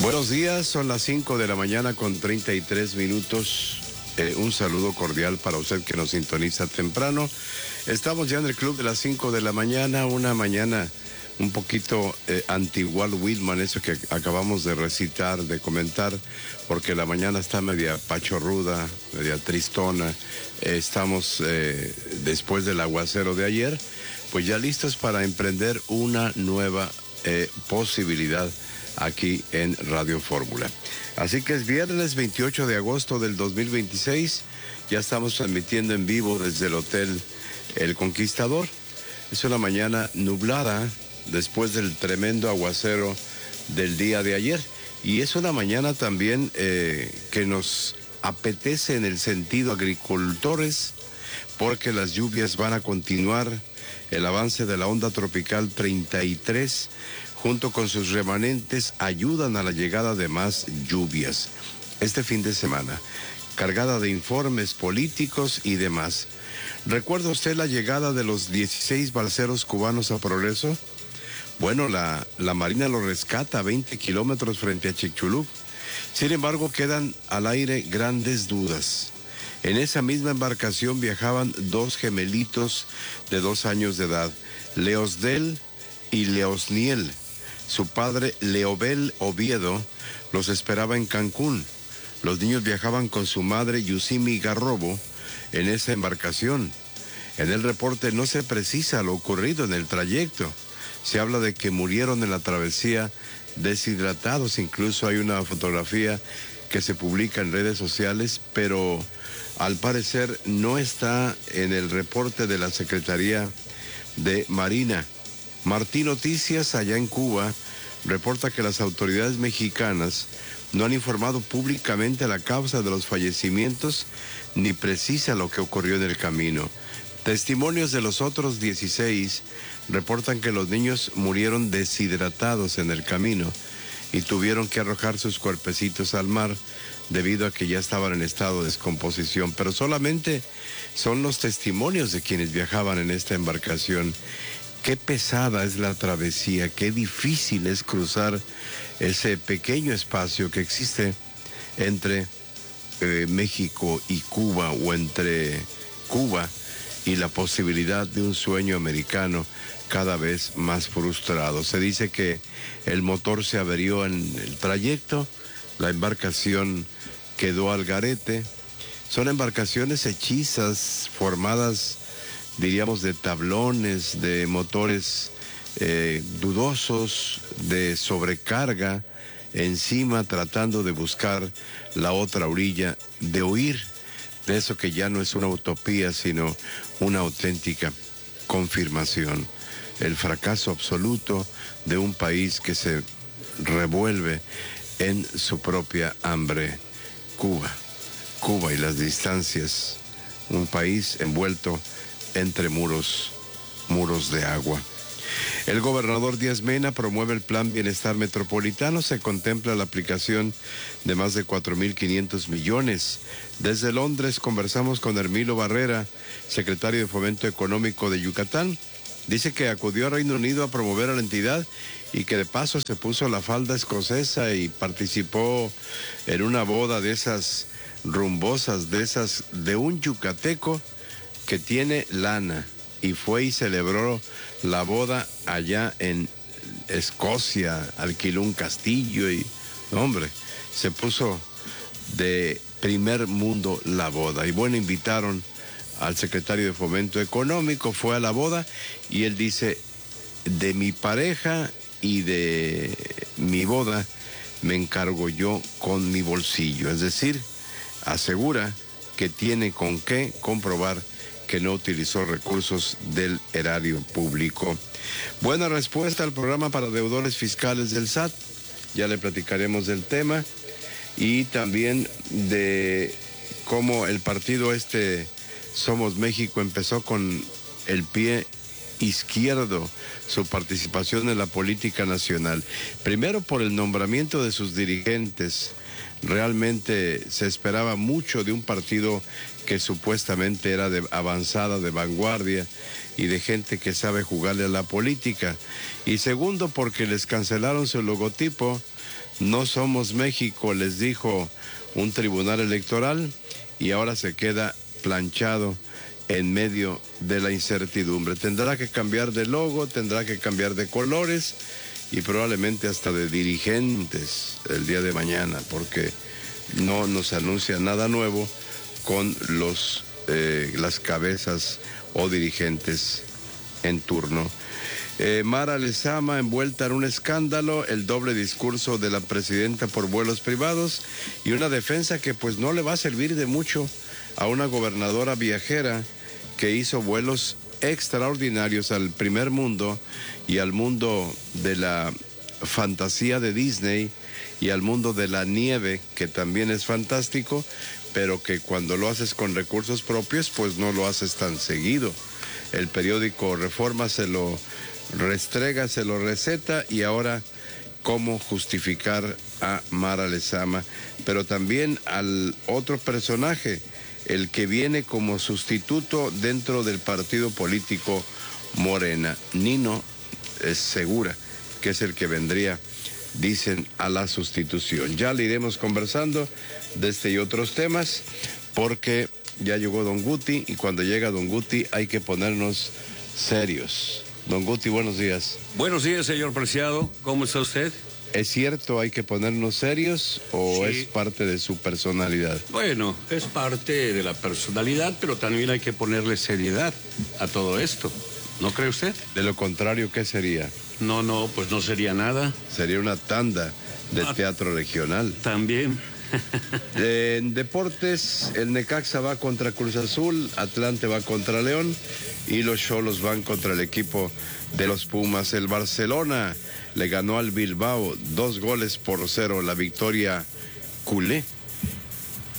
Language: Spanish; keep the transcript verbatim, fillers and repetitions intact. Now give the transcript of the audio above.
Buenos días, son las cinco de la mañana con treinta y tres minutos. Eh, un saludo cordial para usted que nos sintoniza temprano. Estamos ya en el club de las cinco de la mañana, una mañana un poquito eh, anti-Walt Whitman, eso que acabamos de recitar, de comentar, porque la mañana está media pachorruda, media tristona. Eh, estamos eh, después del aguacero de ayer, pues ya listos para emprender una nueva eh, posibilidad aquí en Radio Fórmula. Así que es viernes veintiocho de agosto del dos mil veintiséis, ya estamos transmitiendo en vivo desde el Hotel El Conquistador. Es una mañana nublada después del tremendo aguacero del día de ayer, y es una mañana también eh, que nos apetece en el sentido agricultores, porque las lluvias van a continuar. El avance de la onda tropical treinta y tres junto con sus remanentes ayudan a la llegada de más lluvias este fin de semana, cargada de informes políticos y demás. ¿Recuerda usted la llegada de los dieciséis balseros cubanos a Progreso? Bueno, la, la Marina lo rescata a veinte kilómetros frente a Chicxulub. Sin embargo, quedan al aire grandes dudas. En esa misma embarcación viajaban dos gemelitos de dos años de edad, Leosdel y Leosniel. Su padre, Leobel Oviedo, los esperaba en Cancún. Los niños viajaban con su madre, Yusimi Garrobo, en esa embarcación. En el reporte no se precisa lo ocurrido en el trayecto. Se habla de que murieron en la travesía deshidratados. Incluso hay una fotografía que se publica en redes sociales, pero al parecer no está en el reporte de la Secretaría de Marina. Martín Noticias, allá en Cuba, reporta que las autoridades mexicanas no han informado públicamente la causa de los fallecimientos ni precisa lo que ocurrió en el camino. Testimonios de los otros dieciséis reportan que los niños murieron deshidratados en el camino y tuvieron que arrojar sus cuerpecitos al mar debido a que ya estaban en estado de descomposición. Pero solamente son los testimonios de quienes viajaban en esta embarcación. Qué pesada es la travesía, qué difícil es cruzar ese pequeño espacio que existe entre eh, México y Cuba, o entre Cuba y la posibilidad de un sueño americano cada vez más frustrado. Se dice que el motor se averió en el trayecto, la embarcación quedó al garete. Son embarcaciones hechizas, formadas, diríamos, de tablones, de motores eh, dudosos, de sobrecarga encima, tratando de buscar la otra orilla, de huir de eso que ya no es una utopía, sino una auténtica confirmación. El fracaso absoluto de un país que se revuelve en su propia hambre. Cuba, Cuba y las distancias, un país envuelto entre muros, muros de agua. El gobernador Díaz Mena promueve el Plan Bienestar Metropolitano. Se contempla la aplicación de más de cuatro mil quinientos millones. Desde Londres conversamos con Hermilo Barrera, secretario de Fomento Económico de Yucatán. Dice que acudió a Reino Unido a promover a la entidad y que de paso se puso la falda escocesa y participó en una boda de esas rumbosas, de esas de un yucateco que tiene lana, y fue y celebró la boda allá en Escocia, alquiló un castillo y, hombre, se puso de primer mundo la boda. Y bueno, invitaron al secretario de Fomento Económico, fue a la boda y él dice: de mi pareja y de mi boda me encargo yo con mi bolsillo. Es decir, asegura que tiene con qué comprobar que no utilizó recursos del erario público. Buena respuesta al programa para deudores fiscales del S A T. Ya le platicaremos del tema y también de cómo el partido este Somos México empezó con el pie izquierdo su participación en la política nacional. Primero por el nombramiento de sus dirigentes. Realmente se esperaba mucho de un partido que supuestamente era de avanzada, de vanguardia, y de gente que sabe jugarle a la política. Y segundo, porque les cancelaron su logotipo. No somos México, les dijo un tribunal electoral, y ahora se queda planchado en medio de la incertidumbre. Tendrá que cambiar de logo, tendrá que cambiar de colores y probablemente hasta de dirigentes el día de mañana, porque no nos anuncia nada nuevo con los eh, las cabezas o dirigentes en turno. Eh, Mara Lezama envuelta en un escándalo, el doble discurso de la presidenta por vuelos privados y una defensa que pues no le va a servir de mucho a una gobernadora viajera que hizo vuelos extraordinarios al primer mundo y al mundo de la fantasía de Disney y al mundo de la nieve, que también es fantástico, pero que cuando lo haces con recursos propios, pues no lo haces tan seguido. El periódico Reforma se lo restrega, se lo receta, y ahora cómo justificar a Mara Lezama, pero también al otro personaje, el que viene como sustituto dentro del partido político Morena. Nino es Segura, que es el que vendría, dicen, a la sustitución. Ya le iremos conversando de este y otros temas, porque ya llegó Don Guti, y cuando llega Don Guti hay que ponernos serios. Don Guti, buenos días. Buenos días, señor Preciado. ¿Cómo está usted? ¿Es cierto hay que ponernos serios o Sí. es parte de su personalidad? Bueno, es parte de la personalidad, pero también hay que ponerle seriedad a todo esto. ¿No cree usted? De lo contrario, ¿qué sería? No, no, pues no sería nada. Sería una tanda de Ah. teatro regional. También. En deportes, el Necaxa va contra Cruz Azul, Atlante va contra León y los Xolos van contra el equipo de los Pumas. El Barcelona le ganó al Bilbao dos goles por cero, la victoria culé